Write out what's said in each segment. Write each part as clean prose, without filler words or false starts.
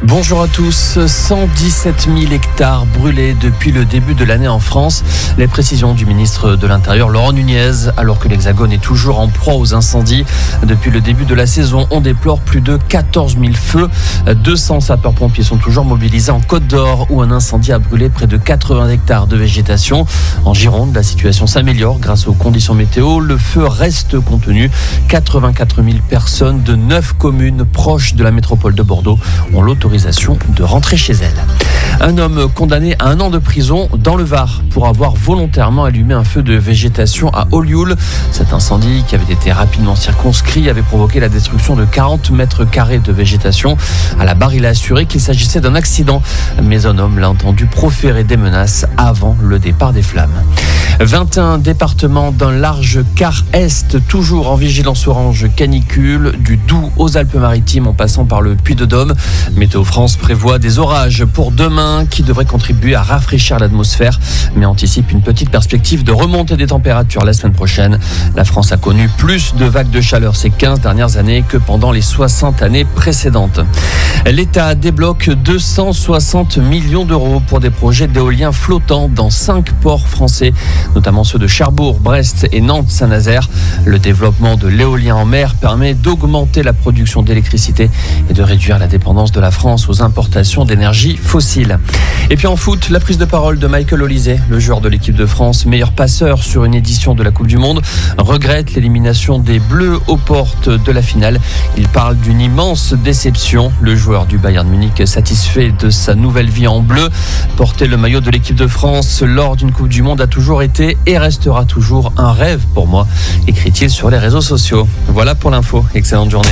Bonjour à tous. 117 000 hectares brûlés depuis le début de l'année en France. Les précisions du ministre de l'Intérieur, Laurent Nunez, alors que l'Hexagone est toujours en proie aux incendies. Depuis le début de la saison, on déplore plus de 14 000 feux. 200 sapeurs-pompiers sont toujours mobilisés en Côte d'Or, où un incendie a brûlé près de 80 hectares de végétation. En Gironde, la situation s'améliore grâce aux conditions météo. Le feu reste contenu. 84 000 personnes de 9 communes proches de la métropole de Bordeaux ont l'autorisation de rentrer chez elle. Un homme condamné à 1 an de prison dans le Var pour avoir volontairement allumé un feu de végétation à Olioul. Cet incendie, qui avait été rapidement circonscrit, avait provoqué la destruction de 40 mètres carrés de végétation. À la barre, il a assuré qu'il s'agissait d'un accident, mais un homme l'a entendu proférer des menaces avant le départ des flammes. 21 départements d'un large quart est, toujours en vigilance orange canicule, du Doubs aux Alpes-Maritimes en passant par le Puy-de-Dôme. Météo France prévoit des orages pour demain qui devraient contribuer à rafraîchir l'atmosphère, mais anticipe une petite perspective de remontée des températures la semaine prochaine. La France a connu plus de vagues de chaleur ces 15 dernières années que pendant les 60 années précédentes. L'État débloque 260 millions d'euros pour des projets d'éoliens flottants dans 5 ports français, notamment ceux de Cherbourg, Brest et Nantes-Saint-Nazaire. Le développement de l'éolien en mer permet d'augmenter la production d'électricité et de réduire la dépendance de la France aux importations d'énergie fossile. Et puis en foot, la prise de parole de Michael Olise, le joueur de l'équipe de France, meilleur passeur sur une édition de la Coupe du Monde, regrette l'élimination des Bleus aux portes de la finale. Il parle d'une immense déception. Le joueur du Bayern Munich, satisfait de sa nouvelle vie en bleu, porter le maillot de l'équipe de France lors d'une Coupe du Monde a toujours été et restera toujours un rêve pour moi, écrit-il sur les réseaux sociaux. Voilà pour l'info. Excellente journée.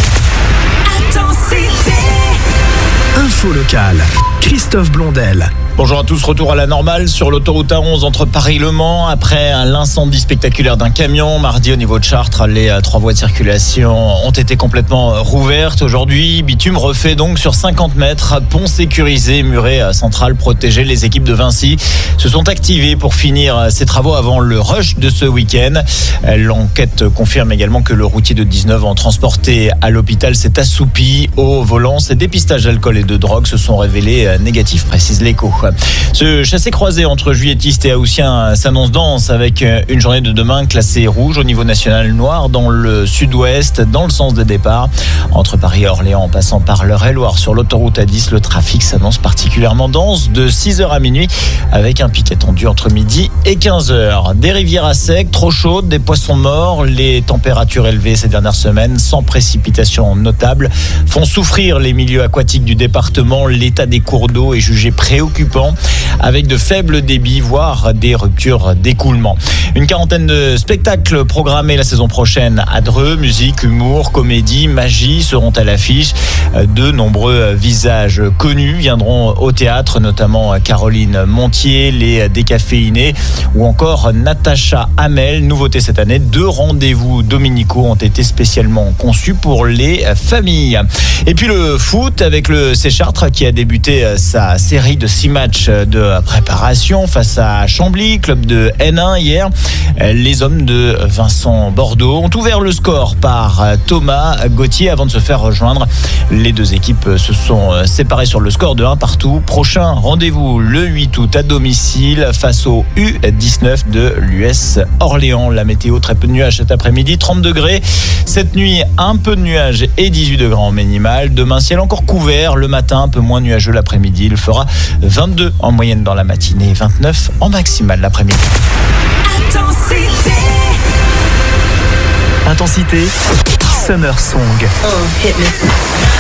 Info locale, Christophe Blondel. Bonjour à tous, retour à la normale sur l'autoroute A11 entre Paris et Le Mans. Après l'incendie spectaculaire d'un camion, mardi au niveau de Chartres, les 3 voies de circulation ont été complètement rouvertes. Aujourd'hui, bitume refait donc sur 50 mètres, pont sécurisé, muret central protégé. Les équipes de Vinci se sont activées pour finir ces travaux avant le rush de ce week-end. L'enquête confirme également que le routier de 19 ans transporté à l'hôpital s'est assoupi au volant. Ses dépistages d'alcool et de drogue se sont révélés négatifs, précise l'Écho. Ce chassé-croisé entre juilletistes et haussiens s'annonce dense avec une journée de demain classée rouge au niveau national, noir dans le sud-ouest, dans le sens des départs. Entre Paris et Orléans, en passant par l'Eure-et-Loir sur l'autoroute A10, le trafic s'annonce particulièrement dense de 6h à minuit avec un pic attendu entre midi et 15h. Des rivières à sec, trop chaudes, des poissons morts, les températures élevées ces dernières semaines, sans précipitations notables, font souffrir les milieux aquatiques du département. L'état des cours d'eau est jugé préoccupant, avec de faibles débits, voire des ruptures d'écoulement. Une quarantaine de spectacles programmés la saison prochaine à Dreux. Musique, humour, comédie, magie seront à l'affiche. De nombreux visages connus viendront au théâtre, notamment Caroline Montier, les Décaféinés ou encore Natacha Hamel. Nouveauté cette année, 2 rendez-vous dominicaux ont été spécialement conçus pour les familles. Et puis le foot avec le C Chartres qui a débuté sa série de 6 matchs de préparation face à Chambly, club de N1 hier. Les hommes de Vincent Bordeaux ont ouvert le score par Thomas Gauthier avant de se faire rejoindre. Les 2 équipes se sont séparées sur le score de 1 partout. Prochain rendez-vous le 8 août à domicile face au U19 de l'US Orléans. La météo, très peu de nuages cet après-midi, 30 degrés. Cette nuit, un peu de nuages et 18 degrés en minimal. Demain, ciel encore couvert. Le matin, un peu moins nuageux l'après-midi. Il fera 22 en moyenne dans la matinée, 29 en maximale l'après-midi. Intensité, Summer Song.